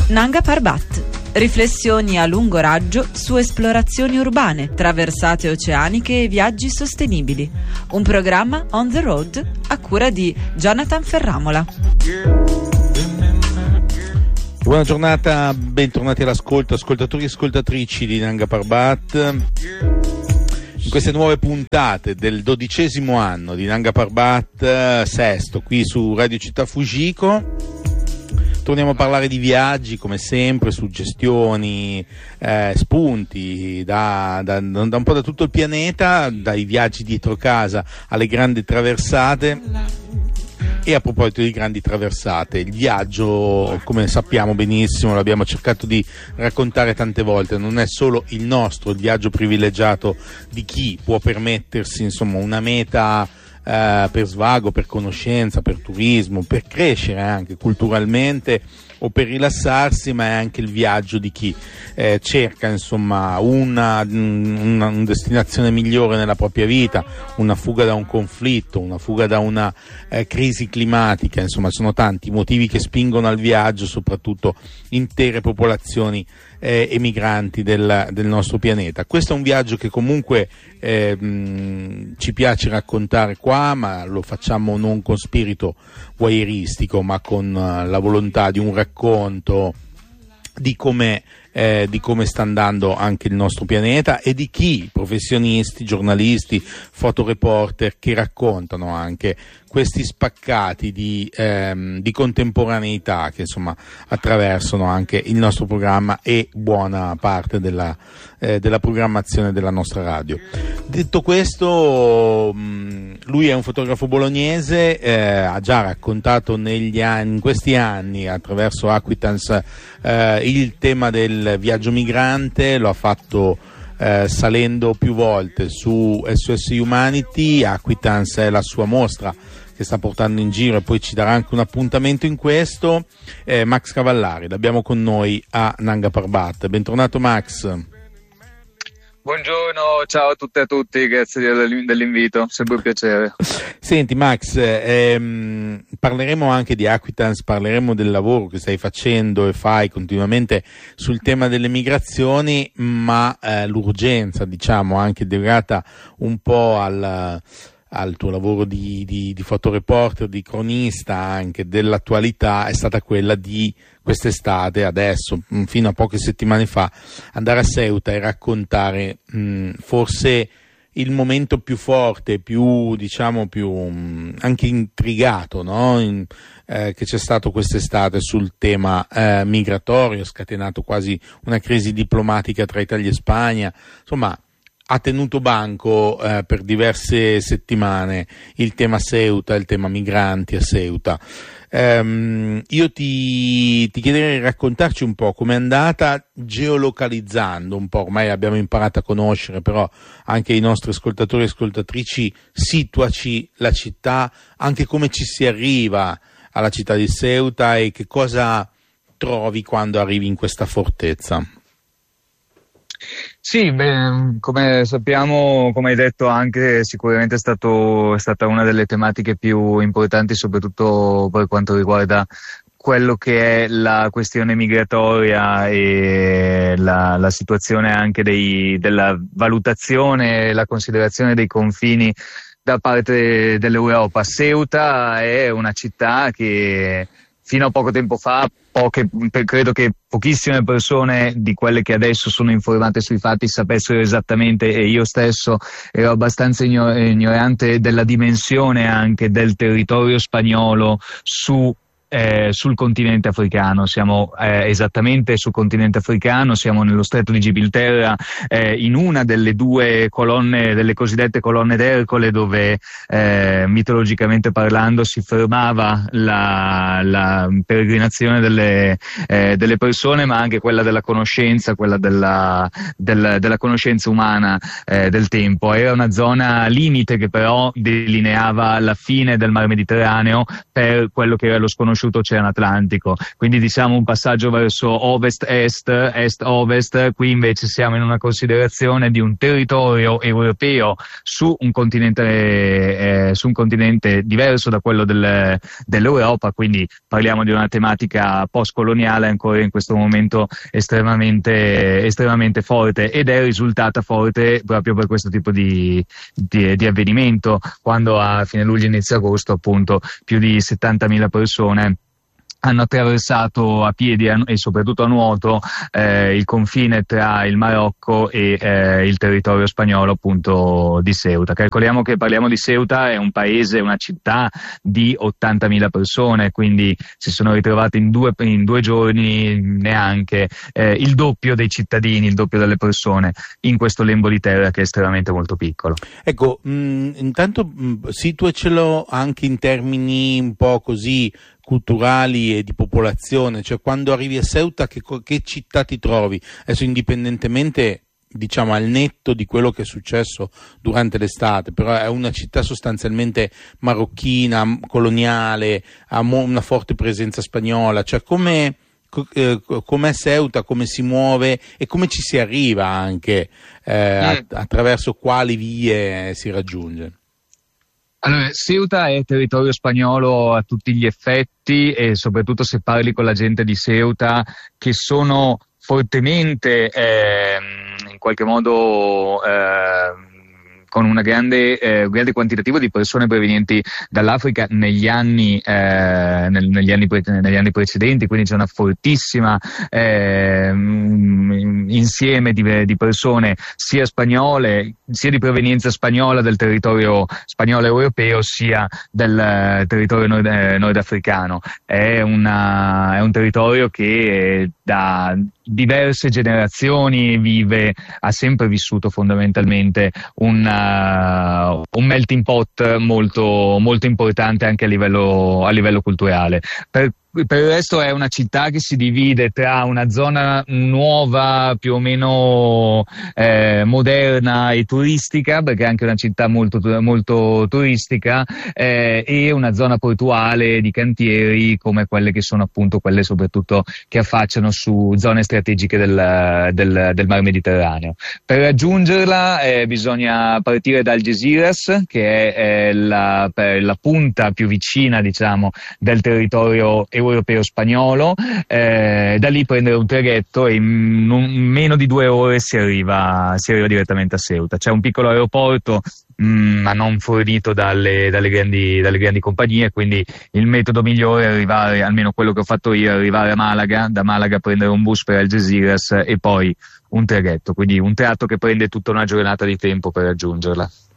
Nanga Parbat. Riflessioni a lungo raggio su esplorazioni urbane, traversate oceaniche e viaggi sostenibili. Un programma on the road a cura di Jonathan Ferramola. Buona giornata, bentornati all'ascolto, ascoltatori e ascoltatrici di Nanga Parbat. In queste nuove puntate del 12° anno di Nanga Parbat, sesto, qui su Radio Città Fujiko. Torniamo a parlare di viaggi, come sempre, suggestioni, spunti da un po' da tutto il pianeta, dai viaggi dietro casa alle grandi traversate. E a proposito di grandi traversate, il viaggio, come sappiamo benissimo, l'abbiamo cercato di raccontare tante volte, non è solo il nostro, il viaggio privilegiato di chi può permettersi, insomma, una meta per svago, per conoscenza, per turismo, per crescere anche culturalmente o per rilassarsi, ma è anche il viaggio di chi cerca, insomma, una destinazione migliore nella propria vita, una fuga da un conflitto, una fuga da una crisi climatica. Insomma, sono tanti i motivi che spingono al viaggio, soprattutto intere popolazioni emigranti del nostro pianeta. Questo è un viaggio che comunque ci piace raccontare qua, ma lo facciamo non con spirito voyeuristico, ma con la volontà di un racconto di come sta andando anche il nostro pianeta e di chi, professionisti, giornalisti, fotoreporter, che raccontano anche questi spaccati di contemporaneità che, insomma, attraversano anche il nostro programma e buona parte della programmazione della nostra radio. Detto questo, lui è un fotografo bolognese, ha già raccontato in questi anni attraverso Acquaintance il tema del viaggio migrante, lo ha fatto salendo più volte su SOS Humanity. Acquaintance è la sua mostra che sta portando in giro e poi ci darà anche un appuntamento in questo. Max Cavallari, l'abbiamo con noi a Nanga Parbat. Bentornato Max. Buongiorno, ciao a tutte e a tutti, grazie dell'invito, sempre un piacere. Senti Max, parleremo anche di Acquaintance, parleremo del lavoro che stai facendo e fai continuamente sul tema delle migrazioni, ma l'urgenza, diciamo, anche derivata un po' al tuo lavoro di fotoreporter, di cronista anche dell'attualità, è stata quella di quest'estate, adesso, fino a poche settimane fa, andare a Ceuta e raccontare forse il momento più forte, più anche intrigato, no? Che c'è stato quest'estate sul tema migratorio, scatenato quasi una crisi diplomatica tra Italia e Spagna, insomma. Ha tenuto banco per diverse settimane il tema Ceuta, il tema migranti a Ceuta. Io ti chiederei di raccontarci un po' com'è andata, geolocalizzando un po', ormai abbiamo imparato a conoscere, però anche i nostri ascoltatori e ascoltatrici, situaci la città, anche come ci si arriva alla città di Ceuta e che cosa trovi quando arrivi in questa fortezza. Sì, come sappiamo, come hai detto anche, sicuramente è stata una delle tematiche più importanti, soprattutto per quanto riguarda quello che è la questione migratoria e la situazione anche della valutazione e la considerazione dei confini da parte dell'Europa. Ceuta è una città che fino a poco tempo fa, credo che pochissime persone di quelle che adesso sono informate sui fatti sapessero esattamente, e io stesso ero abbastanza ignorante della dimensione anche del territorio spagnolo sul continente africano. Siamo esattamente sul continente africano, siamo nello stretto di Gibilterra, in una delle due colonne, delle cosiddette colonne d'Ercole, dove mitologicamente parlando si fermava la peregrinazione delle persone, ma anche quella della conoscenza, quella della conoscenza umana del tempo. Era una zona limite che però delineava la fine del Mar Mediterraneo per quello che era lo sconosciuto tessuto oceano Atlantico, quindi diciamo un passaggio verso ovest-est, est-ovest. Qui invece siamo in una considerazione di un territorio europeo su un continente diverso da quello dell'Europa, quindi parliamo di una tematica postcoloniale ancora in questo momento estremamente forte, ed è risultata forte proprio per questo tipo di avvenimento, quando a fine luglio inizio agosto appunto più di 70.000 persone hanno attraversato a piedi e soprattutto a nuoto il confine tra il Marocco e il territorio spagnolo, appunto di Ceuta. Calcoliamo che parliamo di Ceuta, è un paese, una città di 80.000 persone, quindi si sono ritrovati in due giorni neanche il doppio dei cittadini, il doppio delle persone in questo lembo di terra che è estremamente molto piccolo. Ecco, intanto situacelo anche in termini un po' così culturali e di popolazione, cioè quando arrivi a Ceuta che città ti trovi? Adesso indipendentemente, diciamo, al netto di quello che è successo durante l'estate, però è una città sostanzialmente marocchina, coloniale, ha una forte presenza spagnola, cioè com'è Ceuta, come si muove e come ci si arriva anche, attraverso quali vie si raggiunge? Allora, Ceuta è territorio spagnolo a tutti gli effetti, e soprattutto se parli con la gente di Ceuta, che sono fortemente in qualche modo con un grande quantitativo di persone provenienti dall'Africa negli anni precedenti, quindi c'è una fortissima insieme di persone sia spagnole, sia di provenienza spagnola del territorio spagnolo europeo, sia del territorio nordafricano. È un territorio che da diverse generazioni ha sempre vissuto fondamentalmente un melting pot molto, molto importante anche a livello culturale. Per il resto è una città che si divide tra una zona nuova, più o meno moderna e turistica, perché è anche una città molto, molto turistica, e una zona portuale di cantieri come quelle che sono appunto quelle soprattutto che affacciano su zone strategiche del Mar Mediterraneo. Per raggiungerla bisogna partire da Algeciras, che è la punta più vicina, diciamo, del territorio europeo spagnolo, da lì prendere un traghetto e in meno di 2 ore si arriva direttamente a Ceuta. C'è un piccolo aeroporto, ma non fornito dalle grandi compagnie, quindi il metodo migliore è arrivare, almeno quello che ho fatto io, arrivare a Malaga, da Malaga prendere un bus per Algeciras e poi un traghetto, quindi un tratto che prende tutta una giornata di tempo per raggiungerla.